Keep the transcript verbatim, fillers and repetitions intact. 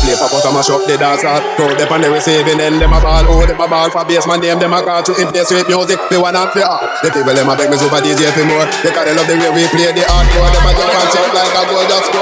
play pop out and mash up the dance hall. Crowd them on the receiving end, them a ball. Oh, them a ball for bass man name, them a call to in place with music. They want up for all. The people them a beg me super D J for more. Because they love the way we play the hardcore. Them a jump and shout like a gold just